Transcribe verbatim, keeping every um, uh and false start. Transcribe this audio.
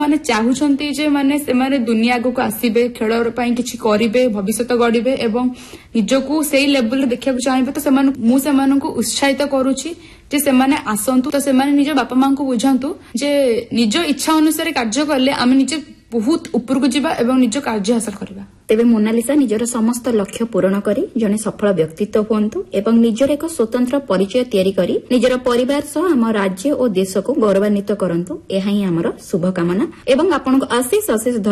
ମାନେ ଚାହୁଛନ୍ତି ଯେ ମାନେ ସେମାନେ ଦୁନିଆ ଆଗକୁ ଆସିବେ, ଖେଳ ପାଇଁ କିଛି କରିବେ, ଭବିଷ୍ୟତ ଗଢିବେ ଏବଂ ନିଜକୁ ସେଇ ଲେଭେଲରେ ଦେଖିବାକୁ ଚାହିଁବେ। ତ ସେମାନଙ୍କୁ ମୁଁ ସେମାନଙ୍କୁ ଉତ୍ସାହିତ କରୁଛି ଯେ ସେମାନେ ଆସନ୍ତୁ। ତ ସେମାନେ ନିଜ ବାପା ମାଙ୍କୁ ବୁଝାନ୍ତୁ ଯେ ନିଜ ଇଚ୍ଛା ଅନୁସାରେ କାର୍ଯ୍ୟ କଲେ ଆମେ ନିଜେ ବହୁତ ଉପରକୁ ଯିବା ଏବଂ ନିଜ କାର୍ଯ୍ୟ ହାସଲ କରିବା। ତେବେ ମୋନାଲିସା ନିଜର ସମସ୍ତ ଲକ୍ଷ୍ୟ ପୂରଣ କରି ଜଣେ ସଫଳ ବ୍ୟକ୍ତିତ୍ୱ ହୁଅନ୍ତୁ ଏବଂ ନିଜର ଏକ ସ୍ୱତନ୍ତ୍ର ପରିଚୟ ତିଆରି କରି ନିଜର ପରିବାର ସହ ଆମ ରାଜ୍ୟ ଓ ଦେଶକୁ ଗୌରବାନ୍ୱିତ କରନ୍ତୁ। ଏହା ହିଁ ଆମର ଶୁଭକାମନା ଏବଂ ଆପଣଙ୍କୁ ଅଶେଷ ଅଶେଷ